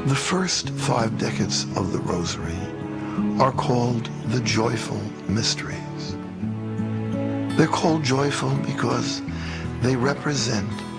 The first 5 decades of the Rosary are called the Joyful Mysteries. They're called joyful because they represent